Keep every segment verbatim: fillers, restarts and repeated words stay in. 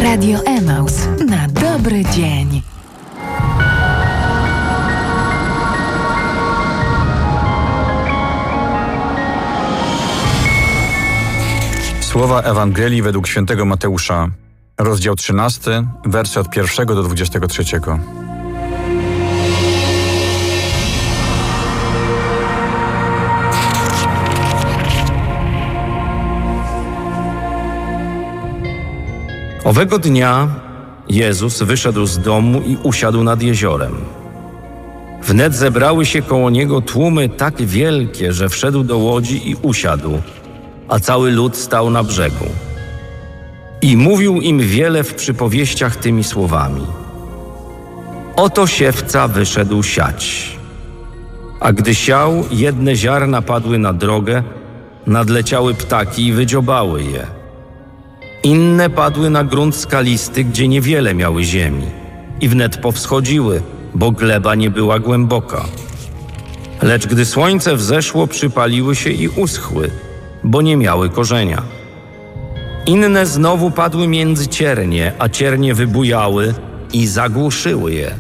Radio Emaus na dobry dzień. Słowa Ewangelii według świętego Mateusza, rozdział trzynasty, wersy od pierwszego do dwudziestego trzeciego. Owego dnia Jezus wyszedł z domu i usiadł nad jeziorem. Wnet zebrały się koło Niego tłumy tak wielkie, że wszedł do łodzi i usiadł, a cały lud stał na brzegu. I mówił im wiele w przypowieściach tymi słowami. Oto siewca wyszedł siać. A gdy siał, jedne ziarna padły na drogę, nadleciały ptaki i wydziobały je. Inne padły na grunt skalisty, gdzie niewiele miały ziemi i wnet powschodziły, bo gleba nie była głęboka. Lecz gdy słońce wzeszło, przypaliły się i uschły, bo nie miały korzenia. Inne znowu padły między ciernie, a ciernie wybujały i zagłuszyły je.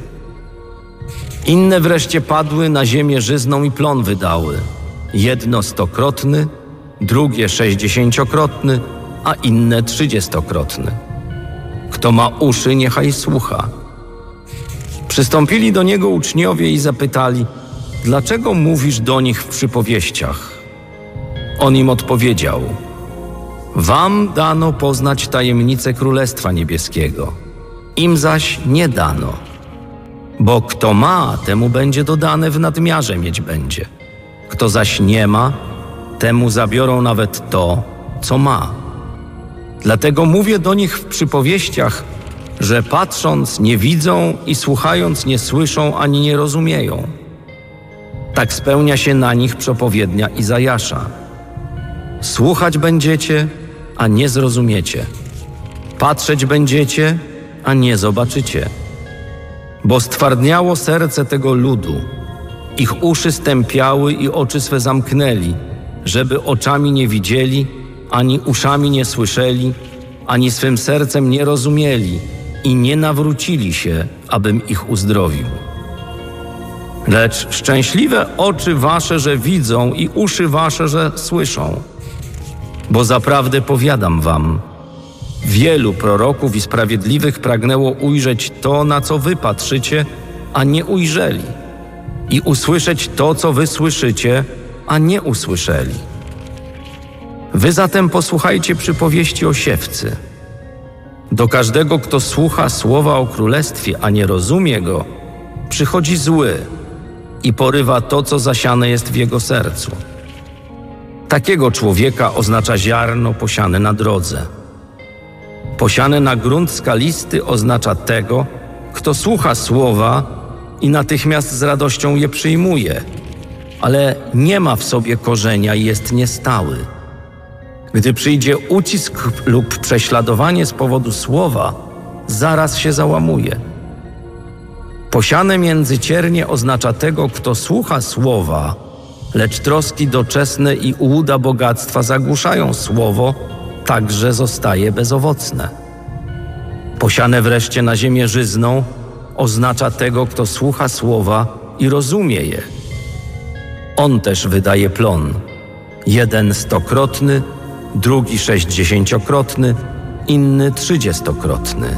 Inne wreszcie padły na ziemię żyzną i plon wydały. Jedno stokrotny, drugie sześćdziesięciokrotny, a inne trzydziestokrotny. Kto ma uszy, niechaj słucha. Przystąpili do Niego uczniowie i zapytali, dlaczego mówisz do nich w przypowieściach? On im odpowiedział, wam dano poznać tajemnicę Królestwa Niebieskiego, im zaś nie dano. Bo kto ma, temu będzie dodane w nadmiarze mieć będzie. Kto zaś nie ma, temu zabiorą nawet to, co ma. Dlatego mówię do nich w przypowieściach, że patrząc nie widzą i słuchając nie słyszą ani nie rozumieją. Tak spełnia się na nich przepowiednia Izajasza. Słuchać będziecie, a nie zrozumiecie. Patrzeć będziecie, a nie zobaczycie. Bo stwardniało serce tego ludu. Ich uszy stępiały i oczy swe zamknęli, żeby oczami nie widzieli, ani uszami nie słyszeli, ani swym sercem nie rozumieli i nie nawrócili się, abym ich uzdrowił. Lecz szczęśliwe oczy wasze, że widzą i uszy wasze, że słyszą. Bo zaprawdę powiadam wam, wielu proroków i sprawiedliwych pragnęło ujrzeć to, na co wy patrzycie, a nie ujrzeli, i usłyszeć to, co wy słyszycie, a nie usłyszeli. Wy zatem posłuchajcie przypowieści o siewcy. Do każdego, kto słucha słowa o królestwie, a nie rozumie go, przychodzi zły i porywa to, co zasiane jest w jego sercu. Takiego człowieka oznacza ziarno posiane na drodze. Posiane na grunt skalisty oznacza tego, kto słucha słowa i natychmiast z radością je przyjmuje, ale nie ma w sobie korzenia i jest niestały. Gdy przyjdzie ucisk lub prześladowanie z powodu słowa, zaraz się załamuje. Posiane między ciernie oznacza tego, kto słucha słowa, lecz troski doczesne i ułuda bogactwa zagłuszają słowo, tak że zostaje bezowocne. Posiane wreszcie na ziemię żyzną oznacza tego, kto słucha słowa i rozumie je. On też wydaje plon, jeden stokrotny, drugi sześćdziesięciokrotny, inny trzydziestokrotny.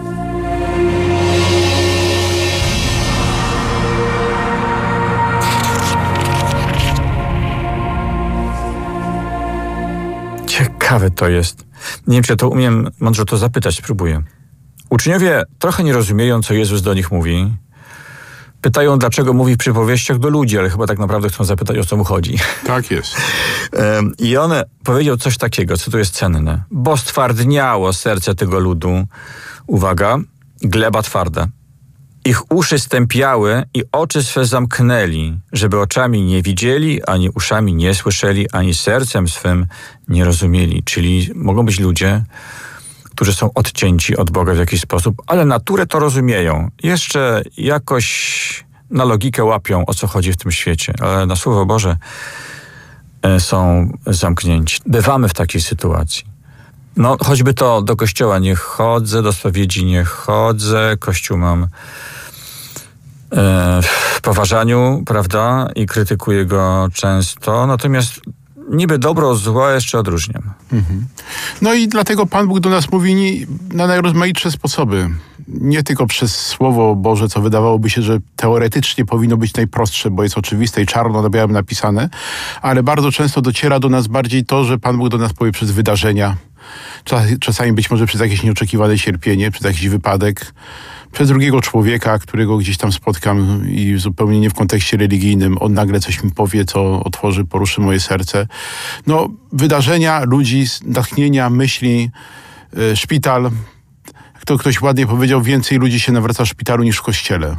Ciekawe to jest. Nie wiem, czy to umiem mądrze to zapytać, spróbuję. Uczniowie, trochę nie rozumieją, co Jezus do nich mówi. Pytają, dlaczego mówi w przypowieściach do ludzi, ale chyba tak naprawdę chcą zapytać, o co mu chodzi. Tak jest. I on powiedział coś takiego, co tu jest cenne. Bo stwardniało serce tego ludu, uwaga, gleba twarda. Ich uszy stępiały i oczy swe zamknęli, żeby oczami nie widzieli, ani uszami nie słyszeli, ani sercem swym nie rozumieli. Czyli mogą być ludzie, którzy są odcięci od Boga w jakiś sposób, ale naturę to rozumieją. Jeszcze jakoś na logikę łapią, o co chodzi w tym świecie, ale na Słowo Boże są zamknięci. Bywamy w takiej sytuacji. No, choćby to do kościoła nie chodzę, do spowiedzi nie chodzę, kościół mam e, w poważaniu, prawda, i krytykuję go często, natomiast niby dobro od zła jeszcze odróżniam. Mhm. No i dlatego Pan Bóg do nas mówi nie, na najrozmaitsze sposoby. Nie tylko przez Słowo Boże, co wydawałoby się, że teoretycznie powinno być najprostsze, bo jest oczywiste i czarno na białym napisane, ale bardzo często dociera do nas bardziej to, że Pan Bóg do nas powie przez wydarzenia, czasami być może przez jakieś nieoczekiwane cierpienie, przez jakiś wypadek, przez drugiego człowieka, którego gdzieś tam spotkam i zupełnie nie w kontekście religijnym, on nagle coś mi powie, co otworzy, poruszy moje serce. No, wydarzenia, ludzi, natchnienia, myśli, yy, szpital. To ktoś ładnie powiedział, więcej ludzi się nawraca w szpitalu niż w kościele.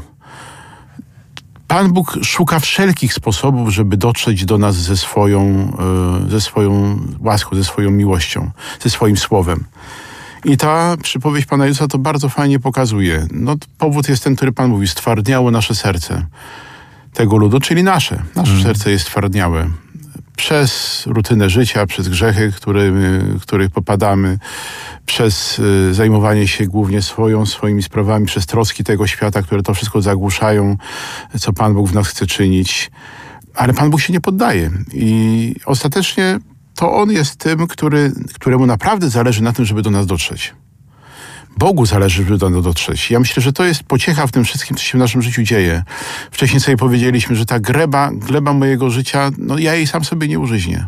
Pan Bóg szuka wszelkich sposobów, żeby dotrzeć do nas ze swoją, yy, ze swoją łaską, ze swoją miłością, ze swoim słowem. I ta przypowieść Pana Jezusa to bardzo fajnie pokazuje. No, powód jest ten, który Pan mówi, stwardniało nasze serce tego ludu, czyli nasze. Nasze mm. serce jest stwardniałe. Przez rutynę życia, przez grzechy, którymi, których popadamy, przez y, zajmowanie się głównie swoją, swoimi sprawami, przez troski tego świata, które to wszystko zagłuszają, co Pan Bóg w nas chce czynić. Ale Pan Bóg się nie poddaje. I ostatecznie to On jest tym, który, któremu naprawdę zależy na tym, żeby do nas dotrzeć. Bogu zależy, żeby do nas dotrzeć. Ja myślę, że to jest pociecha w tym wszystkim, co się w naszym życiu dzieje. Wcześniej sobie powiedzieliśmy, że ta gleba, gleba mojego życia, no ja jej sam sobie nie użyźnię.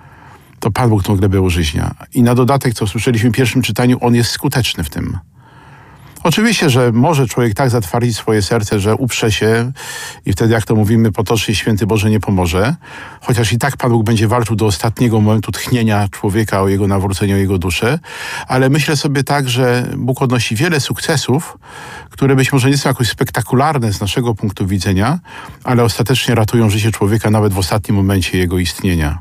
To Pan Bóg tą glebę użyźnia. I na dodatek, co słyszeliśmy w pierwszym czytaniu, On jest skuteczny w tym. Oczywiście, że może człowiek tak zatwardzić swoje serce, że uprze się i wtedy, jak to mówimy potocznie, święty Boże nie pomoże. Chociaż i tak Pan Bóg będzie walczył do ostatniego momentu tchnienia człowieka o jego nawrócenie, o jego duszę. Ale myślę sobie tak, że Bóg odnosi wiele sukcesów, które być może nie są jakoś spektakularne z naszego punktu widzenia, ale ostatecznie ratują życie człowieka nawet w ostatnim momencie jego istnienia.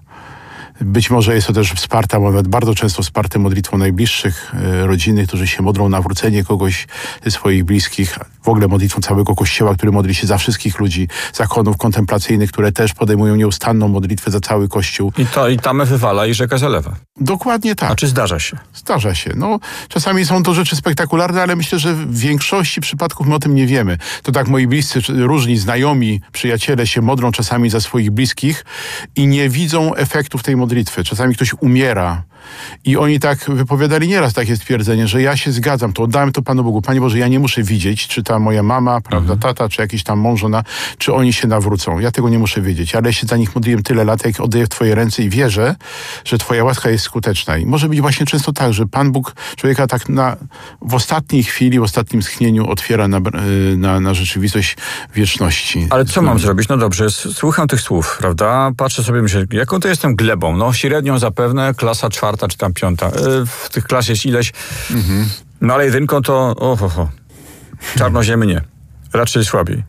Być może jest to też wsparta, nawet bardzo często wsparte modlitwą najbliższych e, rodziny, którzy się modlą o nawrócenie kogoś ze swoich bliskich. W ogóle modlitwą całego Kościoła, który modli się za wszystkich ludzi, zakonów kontemplacyjnych, które też podejmują nieustanną modlitwę za cały Kościół. I to i tamę wywala i rzeka zalewa. Dokładnie tak. A czy zdarza się? Zdarza się. No, czasami są to rzeczy spektakularne, ale myślę, że w większości przypadków my o tym nie wiemy. To tak moi bliscy, różni znajomi, przyjaciele się modlą czasami za swoich bliskich i nie widzą efektów tej modlitwy. Czasami ktoś umiera i oni tak wypowiadali nieraz takie stwierdzenie, że ja się zgadzam, to oddałem to Panu Bogu. Panie Boże, ja nie muszę widzieć, czy ta moja mama, prawda, mhm. tata, czy jakiś tam mąż, żona, czy oni się nawrócą. Ja tego nie muszę wiedzieć, ale ja się za nich modliłem tyle lat, jak oddaję w Twoje ręce i wierzę, że Twoja łaska jest skuteczna. I może być właśnie często tak, że Pan Bóg człowieka tak na, w ostatniej chwili, w ostatnim schnieniu otwiera na, na, na rzeczywistość wieczności. Ale co mam zrobić? No dobrze, słucham tych słów, prawda? Patrzę sobie, myślę, jaką to jestem glebą? No średnią zapewne, klasa czwarta czy tam piąta. W tych klas jest ileś. Mhm. No ale jedynką to oho, czarnoziemy nie. Raczej słabiej.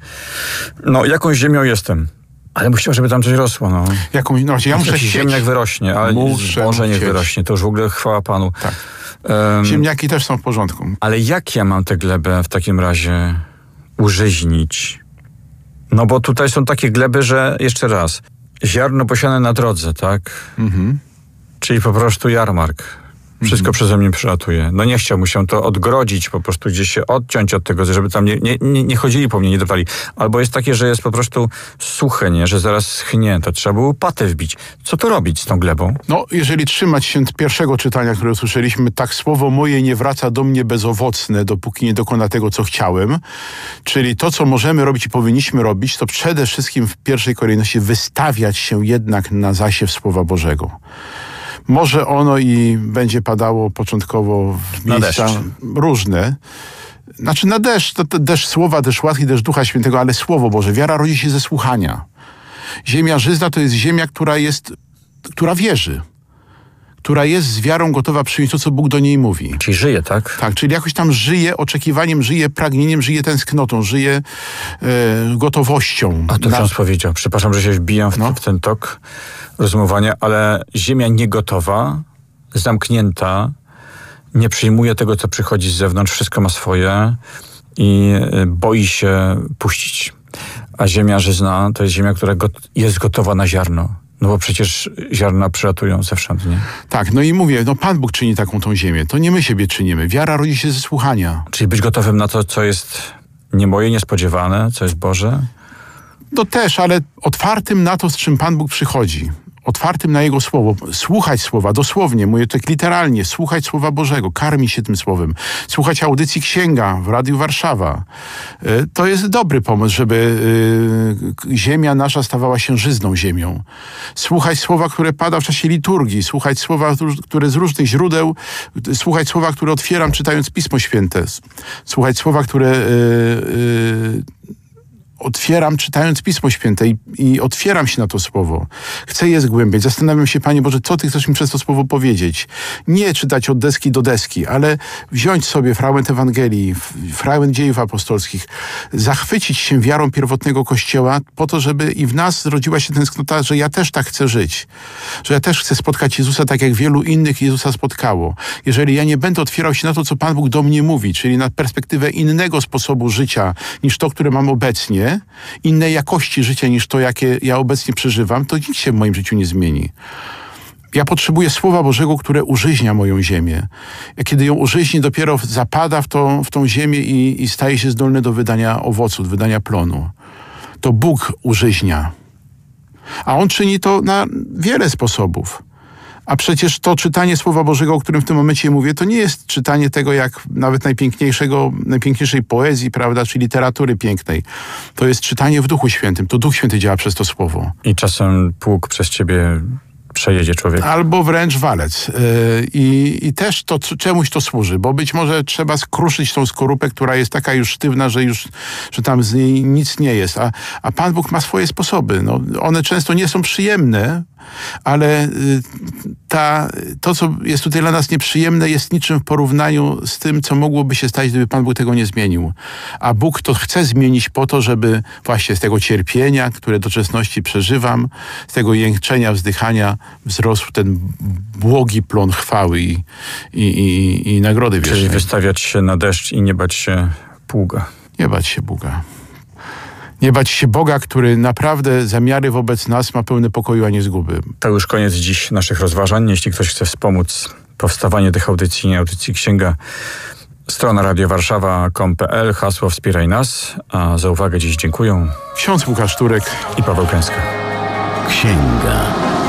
No jakąś ziemią jestem. Ale bym chciał, żeby tam coś rosło. No. Jakąś, no ja muszę sieć. Ziemniak wyrośnie, ale muszę może niech wyrośnie. To już w ogóle chwała Panu. Tak. Um, Ziemniaki też są w porządku. Ale jak ja mam tę glebę w takim razie użyźnić? No bo tutaj są takie gleby, że jeszcze raz, ziarno posiane na drodze, tak? Mhm. Czyli po prostu jarmark. Wszystko mm. przeze mnie przelatuje. No nie chciałbym się to odgrodzić, po prostu gdzieś się odciąć od tego, żeby tam nie, nie, nie, nie chodzili po mnie, nie dopali. Albo jest takie, że jest po prostu suche, nie? Że zaraz schnie, to trzeba było łopatę wbić. Co to robić z tą glebą? No, jeżeli trzymać się pierwszego czytania, które usłyszeliśmy, tak słowo moje nie wraca do mnie bezowocne, dopóki nie dokona tego, co chciałem. Czyli to, co możemy robić i powinniśmy robić, to przede wszystkim w pierwszej kolejności wystawiać się jednak na zasiew Słowa Bożego. Może ono i będzie padało początkowo w miejsca różne. Znaczy na deszcz, to, to deszcz słowa, deszcz łaski, deszcz Ducha Świętego, ale Słowo Boże. Wiara rodzi się ze słuchania. Ziemia żyzna to jest ziemia, która jest, która wierzy. Która jest z wiarą gotowa przyjąć to, co Bóg do niej mówi. Czyli żyje, tak? Tak, czyli jakoś tam żyje oczekiwaniem, żyje pragnieniem, żyje tęsknotą, żyje e, gotowością. A to na... ksiądz powiedział. Przepraszam, że się wbijam w, no. w ten tok rozumowania, ale ziemia niegotowa, zamknięta, nie przyjmuje tego, co przychodzi z zewnątrz, wszystko ma swoje i boi się puścić. A ziemia żyzna to jest ziemia, która got- jest gotowa na ziarno. No bo przecież ziarna przylatują zewsząd, nie? Tak, no i mówię, no Pan Bóg czyni taką tą ziemię. To nie my siebie czynimy. Wiara rodzi się ze słuchania. Czyli być gotowym na to, co jest nie moje, niespodziewane, co jest Boże? No też, ale otwartym na to, z czym Pan Bóg przychodzi. Otwartym na Jego Słowo. Słuchać Słowa, dosłownie, mówię tak literalnie, słuchać Słowa Bożego, karmić się tym Słowem. Słuchać audycji Księga w Radiu Warszawa. Y, To jest dobry pomysł, żeby y, ziemia nasza stawała się żyzną ziemią. Słuchać Słowa, które pada w czasie liturgii. Słuchać Słowa, które z różnych źródeł, słuchać Słowa, które otwieram czytając Pismo Święte. Słuchać Słowa, które... Y, y, otwieram czytając Pismo Święte i, i otwieram się na to Słowo. Chcę je zgłębiać. Zastanawiam się, Panie Boże, co Ty chcesz mi przez to Słowo powiedzieć. Nie czytać od deski do deski, ale wziąć sobie fragment Ewangelii, fragment Dziejów Apostolskich, zachwycić się wiarą pierwotnego Kościoła po to, żeby i w nas zrodziła się tęsknota, że ja też tak chcę żyć. Że ja też chcę spotkać Jezusa tak, jak wielu innych Jezusa spotkało. Jeżeli ja nie będę otwierał się na to, co Pan Bóg do mnie mówi, czyli na perspektywę innego sposobu życia niż to, które mam obecnie, innej jakości życia niż to, jakie ja obecnie przeżywam, to nic się w moim życiu nie zmieni. Ja potrzebuję Słowa Bożego, które użyźnia moją ziemię. Kiedy ją użyźni, dopiero zapada w tą, w tą ziemię i, i staje się zdolny do wydania owocu, do wydania plonu. To Bóg użyźnia. A On czyni to na wiele sposobów. A przecież to czytanie Słowa Bożego, o którym w tym momencie mówię, to nie jest czytanie tego jak nawet najpiękniejszego, najpiękniejszej poezji, prawda, czy literatury pięknej. To jest czytanie w Duchu Świętym. To Duch Święty działa przez to Słowo. I czasem pług przez ciebie przejedzie człowiek. Albo wręcz walec. Yy, i, I też to czemuś to służy, bo być może trzeba skruszyć tą skorupę, która jest taka już sztywna, że już, że tam z niej nic nie jest. A, a Pan Bóg ma swoje sposoby. No, one często nie są przyjemne, ale y, ta, to, co jest tutaj dla nas nieprzyjemne, jest niczym w porównaniu z tym, co mogłoby się stać, gdyby Pan Bóg tego nie zmienił. A Bóg to chce zmienić po to, żeby właśnie z tego cierpienia, które doczesności przeżywam, z tego jęczenia, wzdychania wzrósł ten błogi plon chwały i, i, i, i nagrody wiecznej. Czyli wystawiać się na deszcz i nie bać się pługa. Nie bać się Boga. Nie bać się Boga, który naprawdę zamiary wobec nas ma pełne pokoju, a nie zguby. To już koniec dziś naszych rozważań. Jeśli ktoś chce wspomóc powstawanie tych audycji, audycji Księga, strona radio warszawa kropka com kropka p l, hasło Wspieraj nas. A za uwagę dziś dziękuję Ksiądz Łukasz Turek i Paweł Kęska. Księga.